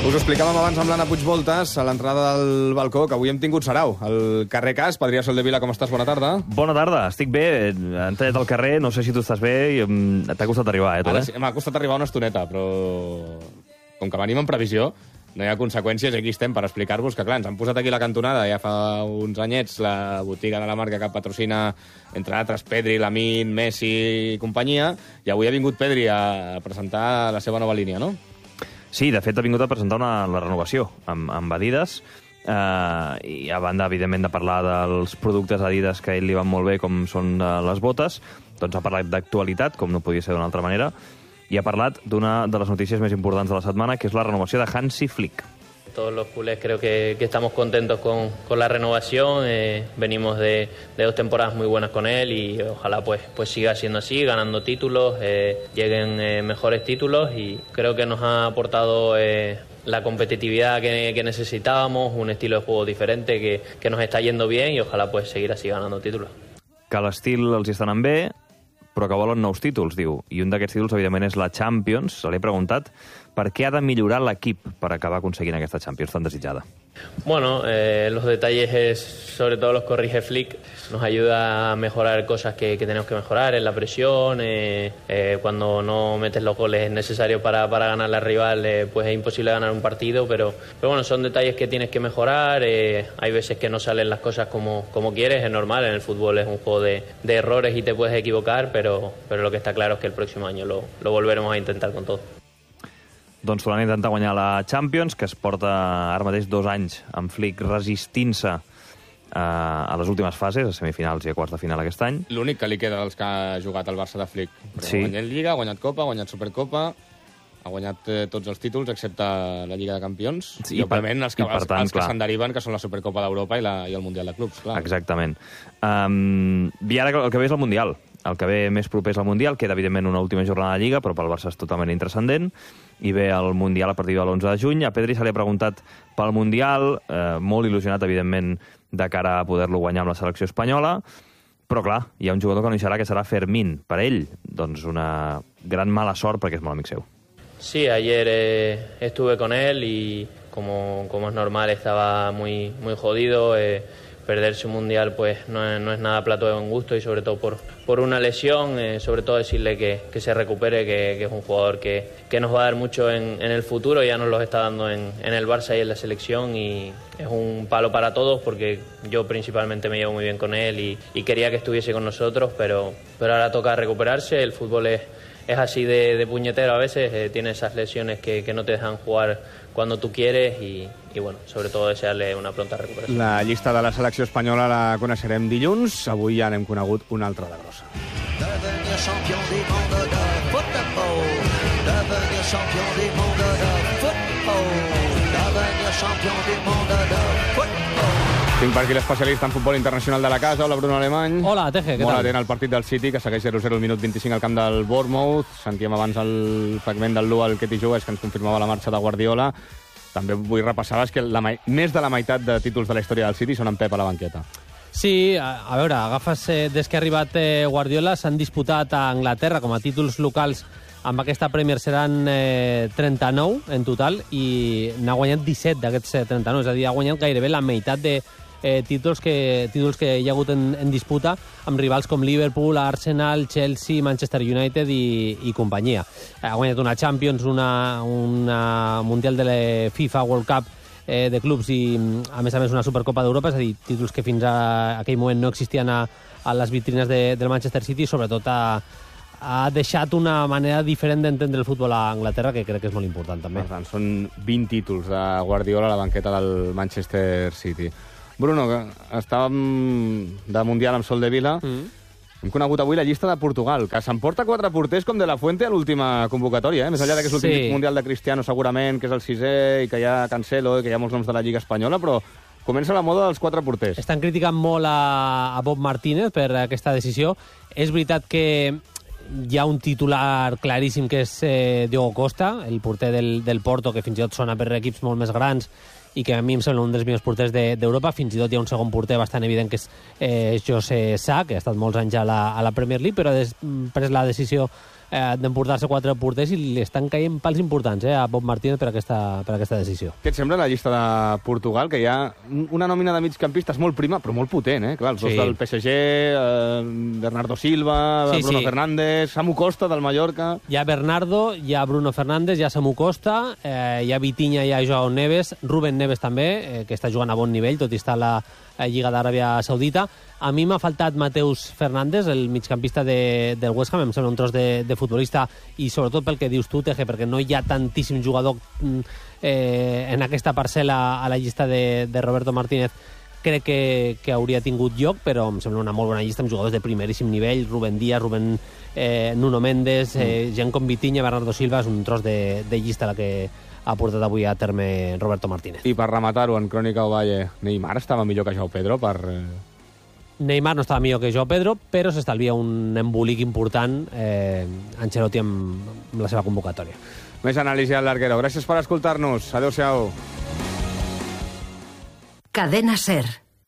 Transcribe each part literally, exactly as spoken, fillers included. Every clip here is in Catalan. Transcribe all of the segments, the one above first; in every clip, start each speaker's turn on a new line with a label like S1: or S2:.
S1: Us ho explicàvem abans amb l'Anna Puigvoltes a l'entrada del balcó, que avui hem tingut sarau. El carrer Cas, Adrià Soldevila, com estàs? Bona tarda.
S2: Bona tarda, estic bé. Hem tallat al carrer, no sé si tu estàs bé, i t'ha costat arribar, eh, tu, eh?
S1: Sí, m'ha costat arribar una estoneta, però com que venim en previsió, no hi ha conseqüències, aquí estem per explicar-vos que, clar, ens han posat aquí la cantonada ja fa uns anyets, la botiga de la marca que patrocina, entre altres, Pedri, Lamin, Messi i companyia, i avui ha vingut Pedri a presentar la seva nova línia, no?
S2: Sí, de fet ha vingut a presentar una, la renovació amb, amb Adidas, eh, i a banda, evidentment, de parlar dels productes Adidas que a ell li van molt bé, com són eh, les botes, doncs ha parlat d'actualitat, com no podia ser d'una altra manera, i ha parlat d'una de les notícies més importants de la setmana, que és la renovació de Hansi Flick.
S3: Todos los culés creo que, que estamos contentos con, con la renovación, eh, venimos de, de dos temporadas muy buenas con él y ojalá pues, pues siga siendo así, ganando títulos, eh, lleguen eh, mejores títulos y creo que nos ha aportado eh, la competitividad que, que necesitábamos, un estilo de juego diferente que, que nos está yendo bien y ojalá pues seguir así ganando títulos.
S2: Que l'estil els hi està anant bé, però que volen nous títols, diu. I un d'aquests títols, evidentment, és la Champions. Se l'he preguntat per què ha de millorar l'equip per acabar aconseguint aquesta Champions tan desitjada.
S3: Bueno, eh, los detalles es, sobre todo los corrige Flick, nos ayuda a mejorar cosas que, que tenemos que mejorar, en la presión, eh, eh, cuando no metes los goles necesarios para, para ganar al rival, eh, pues es imposible ganar un partido, pero, pero bueno, son detalles que tienes que mejorar, eh, hay veces que no salen las cosas como, como quieres, es normal, en el fútbol es un juego de, de errores y te puedes equivocar, pero, pero lo que está claro es que el próximo año lo, lo volveremos a intentar con todo.
S2: Doncs tornant a intentar guanyar la Champions, que es porta ara mateix dos anys amb Flick resistint-se eh, a les últimes fases, a semifinals i a quarts de final aquest any.
S1: L'únic que li queda dels que ha jugat el Barça de Flick. Però
S2: Sí.
S1: ha guanyat Lliga, ha guanyat Copa, ha guanyat Supercopa, ha guanyat eh, tots els títols excepte la Lliga de Campions,
S2: Sí,
S1: i, òbviament, els que,
S2: i per
S1: els,
S2: tant,
S1: els que
S2: clar.
S1: se'n deriven, que són la Supercopa d'Europa i, la, i el Mundial de Clubs. Clar.
S2: Exactament. Um, I ara el que ve és el Mundial. El que ve més proper és el Mundial, queda evidentment una última jornada de Lliga, però pel Barça és totalment intrascendent, i ve el Mundial a partir de l'onze de juny. A Pedri se li ha preguntat pel Mundial, eh, molt il·lusionat, evidentment, de cara a poder-lo guanyar amb la selecció espanyola, però clar, hi ha un jugador que no hi serà, que serà Fermín. Per ell, doncs una gran mala sort, perquè és molt amic seu.
S3: Sí, ayer eh, estuve con él y como, como es normal estaba muy, muy jodido. Eh, perderse un mundial pues no es, no es nada plato de buen gusto y sobre todo por, por una lesión, eh, sobre todo decirle que, que se recupere, que, que es un jugador que, que nos va a dar mucho en, en el futuro, ya nos lo está dando en, en el Barça y en la selección y es un palo para todos porque yo principalmente me llevo muy bien con él y, y quería que estuviese con nosotros, pero, pero ahora toca recuperarse, el fútbol es Es así de, de puñetero a veces, eh, tiene esas lesiones que, que no te dejan jugar cuando tú quieres y, y bueno, sobre todo desearle una pronta recuperació.
S1: La llista de la selecció espanyola la coneixerem dilluns. Avui ja n'hem conegut una altra de grossa.
S4: Devenir champion du monde de football. Devenir champion du monde de football. Devenir champion du monde de football.
S1: Tinc per aquí l'especialista en futbol internacional de la casa. Hola, Bruno Alemany.
S5: Hola, Teje, què
S1: Molt
S5: tal?
S1: atent al partit del City, que segueix zero zero al minut vint-i-cinc al camp del Bournemouth. Sentíem abans el fragment del l'u al Ketty Joes, que ens confirmava la marxa de Guardiola. També vull repassar que la, més de la meitat de títols de la història del City són en Pep a la banqueta.
S5: Sí, a, a veure, agafes eh, des que ha arribat eh, Guardiola, s'han disputat a Anglaterra com a títols locals amb aquesta Premier seran eh, trenta-nou en total i n'ha guanyat disset d'aquests eh, trenta-nou, és a dir, ha guanyat gairebé la meitat de eh, títols, que, títols que hi ha hagut en, en disputa amb rivals com Liverpool, Arsenal, Chelsea, Manchester United i, i companyia. Ha guanyat una Champions, una, una Mundial de la FIFA World Cup eh, de clubs i, a més a més, una Supercopa d'Europa, és a dir, títols que fins a aquell moment no existien a, a les vitrines de, del Manchester City, sobretot a ha deixat una manera diferent d'entendre el futbol a Anglaterra, que crec que és molt important, també.
S1: Per tant, són vint títols de Guardiola a la banqueta del Manchester City. Bruno, que estàvem de Mundial amb Soldevila, mm. hem conegut avui la llista de Portugal, que s'emporta quatre porters com de la Fuente a l'última convocatòria, eh? Més enllà de que és l'últim
S5: Sí.
S1: Mundial de Cristiano, segurament, que és el sisè, i que hi ha Cancelo, i que hi ha molts noms de la Lliga Espanyola, però comença la moda dels quatre porters.
S5: Estan criticant molt a, a Bob Martínez per aquesta decisió. És veritat que hi ha un titular claríssim que és eh, Diogo Costa, el porter del, del Porto, que fins i tot sona per equips molt més grans i que a mi em sembla un dels millors porters d'Europa. Fins i tot hi ha un segon porter bastant evident, que és eh, José Sá, que ha estat molts anys a la, a la Premier League, però ha des, pres la decisió eh, d'emportar-se quatre porters i li estan caient pals importants eh, a Bob Martínez per aquesta, per aquesta decisió.
S1: Què et sembla la llista de Portugal, que hi ha una nòmina de migcampistes molt prima, però molt potent, eh? Clar, els dos
S5: Sí.
S1: del P S G, eh, Bernardo Silva,
S5: Sí,
S1: Bruno
S5: sí.
S1: Fernández, Samu Costa del Mallorca...
S5: Hi ha Bernardo, hi ha Bruno Fernández, hi ha Samu Costa, eh, hi ha Vitinha, hi ha Joao Neves, Rubén Neves també, eh, que està jugant a bon nivell, tot i estar a la a Lliga d'Aràbia Saudita. A mi m'ha faltat Mateus Fernández, el migcampista de, del West Ham, em sembla un tros de, de futbolista, i sobretot pel que dius tu, Teje, perquè no hi ha tantíssim jugador eh, en aquesta parcel·la a la llista de, de Roberto Martínez. Crec que, que hauria tingut lloc, però em sembla una molt bona llista amb jugadors de primeríssim nivell, Rubén Díaz, Rubén eh, Nuno Méndez, eh, gent com Vitinha, Bernardo Silva. És un tros de, de llista la que ha portat avui a terme Roberto Martínez.
S1: I per rematar-ho en Crònica Ovalle, Neymar estava millor que Joao Pedro per... Eh...
S5: Neymar no estava millor que Joao Pedro, però s'estalvia un embolic important eh, Ancelotti amb, amb la seva convocatòria.
S1: Més anàlisi al Larguero. Gràcies per escoltar-nos. Adéu-siau.
S6: Cadena SER.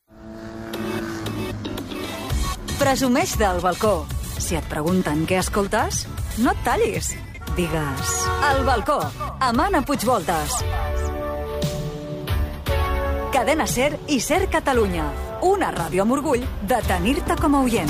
S6: Presumeix del balcó. Si et pregunten què escoltes, no et tallis. Digues El balcó, amb Anna Puigvoltes. Cadena SER i SER Catalunya. Una ràdio amb orgull de tenir-te com a oient.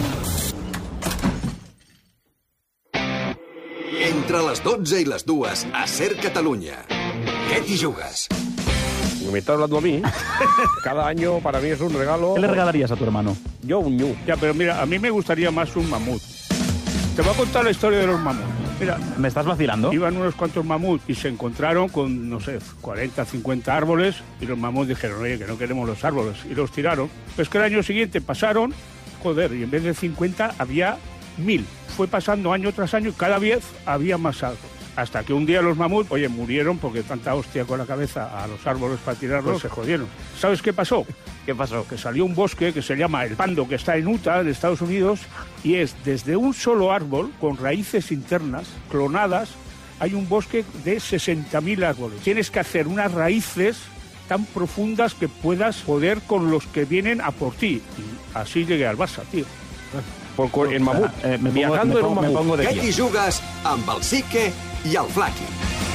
S7: Entre les dotze i les dues a SER Catalunya. Què t'hi jugues?
S8: Me está hablando a mí. Cada año para mí es un regalo.
S9: ¿Qué le regalarías a tu hermano?
S8: Yo un ñu.
S10: Ya, pero mira, a mí me gustaría más un mamut. Te voy a contar la historia de los mamuts. Mira,
S9: ¿Me estás vacilando?
S10: iban unos cuantos mamuts y se encontraron con, no sé, cuarenta, cincuenta árboles, y los mamuts dijeron, oye, que no queremos los árboles, y los tiraron. Pues que el año siguiente pasaron, joder, y en vez de cincuenta había mil. Fue pasando año tras año y cada vez había más árboles. Hasta que un día los mamuts, oye, murieron porque tanta hostia con la cabeza a los árboles para tirarlos, se jodieron. ¿Sabes qué pasó?
S9: ¿Qué pasó?
S10: Que salió un bosque que se llama el Pando, que está en Utah, en Estados Unidos, y es desde un solo árbol, con raíces internas, clonadas, hay un bosque de sesenta mil árboles. Tienes que hacer unas raíces tan profundas que puedas poder con los que vienen a por ti. Y así llegué al Barça, tío.
S8: Por, en mamut.
S9: Eh, me pongo,
S8: Viajando
S9: me
S8: en un
S9: pongo, me
S8: mamut.
S9: pongo de
S7: Què
S9: pie.
S7: t'hi jugues amb el Sique i el Flaqui?